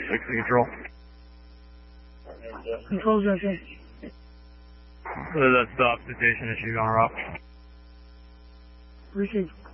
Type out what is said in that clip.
6 control. Control's okay. That's the station issue on route. Received.